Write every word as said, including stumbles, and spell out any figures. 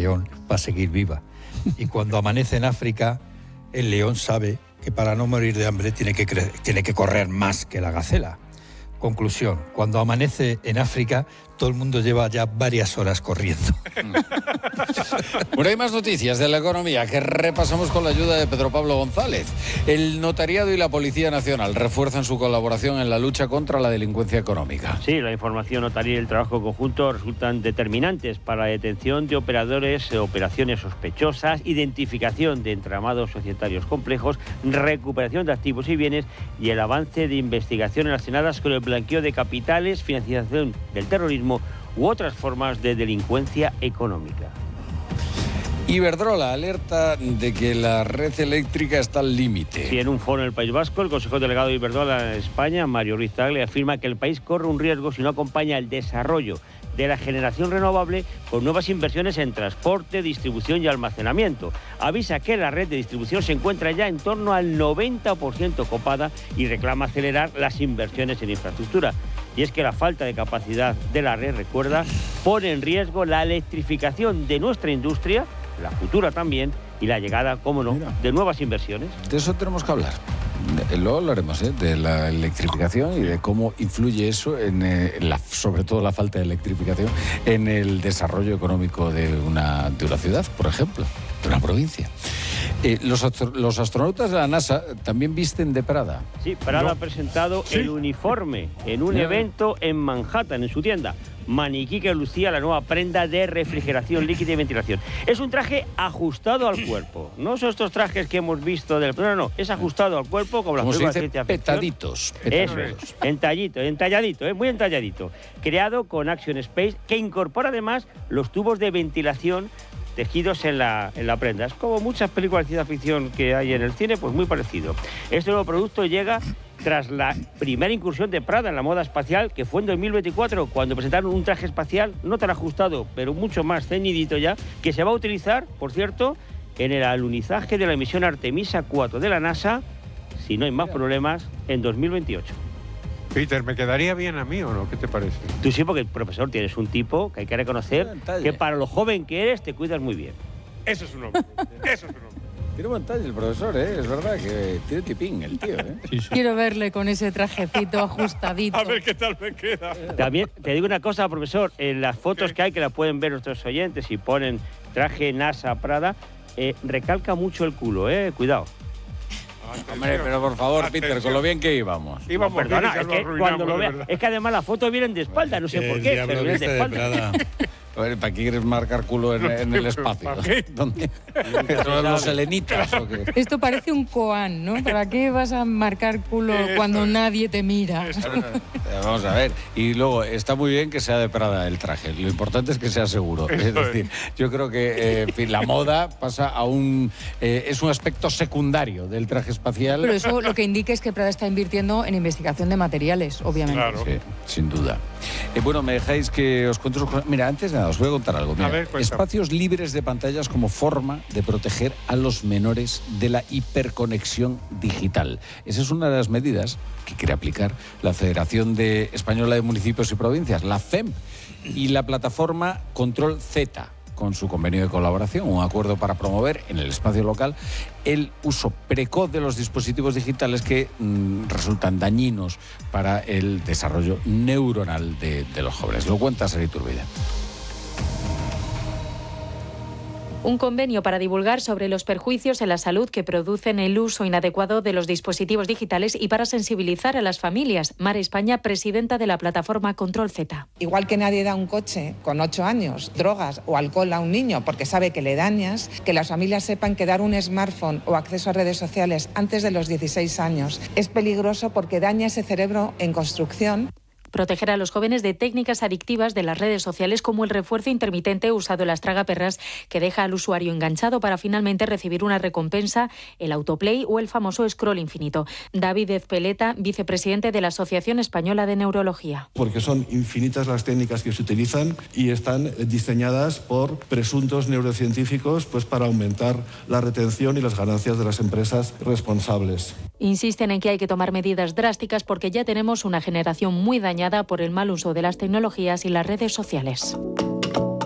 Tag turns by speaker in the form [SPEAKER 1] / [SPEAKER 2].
[SPEAKER 1] león va a seguir viva. Y cuando amanece en África, el león sabe que para no morir de hambre tiene que, cre- tiene que correr más que la gacela. Conclusión, cuando amanece en África, todo el mundo lleva ya varias horas corriendo.
[SPEAKER 2] Bueno, hay más noticias de la economía que repasamos con la ayuda de Pedro Pablo González. El notariado y la Policía Nacional refuerzan su colaboración en la lucha contra la delincuencia económica.
[SPEAKER 3] Sí, la información notaria y el trabajo conjunto resultan determinantes para la detención de operadores, operaciones sospechosas, identificación de entramados societarios complejos, recuperación de activos y bienes y el avance de investigaciones relacionadas con el blanqueo de capitales, financiación del terrorismo u otras formas de delincuencia económica.
[SPEAKER 2] Iberdrola alerta de que la red eléctrica está al límite.
[SPEAKER 3] Sí, en un foro en el País Vasco, el consejero delegado de Iberdrola en España, Mario Ruiz Tagle, afirma que el país corre un riesgo si no acompaña el desarrollo de la generación renovable con nuevas inversiones en transporte, distribución y almacenamiento. Avisa que la red de distribución se encuentra ya en torno al noventa por ciento copada y reclama acelerar las inversiones en infraestructura. Y es que la falta de capacidad de la red, recuerda, pone en riesgo la electrificación de nuestra industria, la futura también, y la llegada, cómo no, de nuevas inversiones.
[SPEAKER 2] De eso tenemos que hablar. Luego hablaremos ¿eh? de la electrificación y de cómo influye eso, en, eh, la, sobre todo la falta de electrificación, en el desarrollo económico de una, de una ciudad, por ejemplo, de una provincia. Eh, los, astro- los astronautas de la NASA también visten de Prada.
[SPEAKER 3] Sí, Prada
[SPEAKER 2] ¿No?
[SPEAKER 3] ha presentado
[SPEAKER 2] ¿Sí?
[SPEAKER 3] el uniforme en un
[SPEAKER 2] Ya.
[SPEAKER 3] evento en Manhattan, en su tienda. Maniquí que lucía la nueva prenda de refrigeración líquida y ventilación. Es un traje ajustado al cuerpo. No son estos trajes que hemos visto del... No, no, no. Es ajustado al cuerpo como las
[SPEAKER 2] Como se
[SPEAKER 3] películas de
[SPEAKER 2] dice,
[SPEAKER 3] ciencia ficción.
[SPEAKER 2] petaditos.
[SPEAKER 3] Eso
[SPEAKER 2] petaditos.
[SPEAKER 3] es, entallito, entalladito, ¿eh? Muy entalladito. Creado con Action Space, que incorpora además los tubos de ventilación tejidos en la, en la prenda. Es como muchas películas de ciencia ficción que hay en el cine, pues muy parecido. Este nuevo producto llega tras la primera incursión de Prada en la moda espacial, que fue en dos mil veinticuatro, cuando presentaron un traje espacial no tan ajustado, pero mucho más ceñidito ya, que se va a utilizar, por cierto, en el alunizaje de la misión Artemisa cuatro de la NASA, si no hay más problemas, en dos mil veintiocho.
[SPEAKER 4] Peter, ¿me quedaría bien a mí o no? ¿Qué te parece?
[SPEAKER 3] Tú sí, porque, profesor, tienes un tipo que hay que reconocer que para lo joven que eres te cuidas muy bien.
[SPEAKER 4] Eso es un hombre. Eso es un hombre.
[SPEAKER 2] Tiene buen talle el profesor, ¿eh? Es verdad que tiene tipín el tío, ¿eh?
[SPEAKER 1] Sí, sí.
[SPEAKER 5] Quiero verle con ese trajecito ajustadito.
[SPEAKER 4] A ver qué tal me queda.
[SPEAKER 3] También te digo una cosa, profesor, en las fotos que hay, que la pueden ver nuestros oyentes, y ponen traje NASA Prada, eh, recalca mucho el culo, ¿eh? Cuidado.
[SPEAKER 2] Hombre, pero por favor, Peter,
[SPEAKER 4] Atención.
[SPEAKER 2] con lo bien que íbamos.
[SPEAKER 4] Íbamos bien y
[SPEAKER 3] Perdona,
[SPEAKER 4] ya
[SPEAKER 3] es
[SPEAKER 4] lo
[SPEAKER 3] que
[SPEAKER 4] arruinamos,
[SPEAKER 3] cuando lo
[SPEAKER 4] de
[SPEAKER 3] vea,
[SPEAKER 4] verdad.
[SPEAKER 3] es que además las fotos vienen de espalda, no sé por qué,
[SPEAKER 1] El
[SPEAKER 3] pero
[SPEAKER 1] diablo
[SPEAKER 3] vienen de
[SPEAKER 1] viste de
[SPEAKER 3] espalda.
[SPEAKER 1] Prada.
[SPEAKER 2] A ver, ¿para qué quieres marcar culo en, en el espacio?
[SPEAKER 4] ¿Para qué?
[SPEAKER 2] ¿Dónde? ¿Los selenitas o qué?
[SPEAKER 5] Esto parece un koan, ¿no? ¿Para qué vas a marcar culo cuando nadie te mira?
[SPEAKER 2] Vamos a ver. Y luego, está muy bien que sea de Prada el traje. Lo importante es que sea seguro.
[SPEAKER 4] Eso
[SPEAKER 2] Es decir, yo creo que eh, en fin, la moda pasa a un... eh, es un aspecto secundario del traje espacial.
[SPEAKER 5] Pero eso lo que indica es que Prada está invirtiendo en investigación de materiales, obviamente.
[SPEAKER 4] Claro.
[SPEAKER 2] Sí, sin duda. Eh, bueno, me dejáis que os cuente... sus- Mira, antes de nada, os voy a contar algo. Mira,
[SPEAKER 4] A ver, cuéntame.
[SPEAKER 2] espacios libres de pantallas como forma de proteger a los menores de la hiperconexión digital. Esa es una de las medidas que quiere aplicar la Federación de Española de Municipios y Provincias, la F E M, y la plataforma Control Z, con su convenio de colaboración, un acuerdo para promover en el espacio local el uso precoz de los dispositivos digitales que mm, resultan dañinos para el desarrollo neuronal de, de los jóvenes. Lo cuenta Sara Iturbide.
[SPEAKER 6] Un convenio para divulgar sobre los perjuicios en la salud que producen el uso inadecuado de los dispositivos digitales y para sensibilizar a las familias. Mara España, presidenta de la plataforma Control Z.
[SPEAKER 7] Igual que nadie da un coche con ocho años, drogas o alcohol a un niño porque sabe que le dañas, que las familias sepan que dar un smartphone o acceso a redes sociales antes de los dieciséis años es peligroso porque daña ese cerebro en construcción.
[SPEAKER 6] Proteger a los jóvenes de técnicas adictivas de las redes sociales como el refuerzo intermitente usado en las tragaperras que deja al usuario enganchado para finalmente recibir una recompensa, el autoplay o el famoso scroll infinito. David Ezpeleta, vicepresidente de la Asociación Española de Neurología.
[SPEAKER 8] Porque son infinitas las técnicas que se utilizan y están diseñadas por presuntos neurocientíficos pues, para aumentar la retención y las ganancias de las empresas responsables.
[SPEAKER 6] Insisten en que hay que tomar medidas drásticas porque ya tenemos una generación muy dañada por el mal uso de las tecnologías y las redes sociales.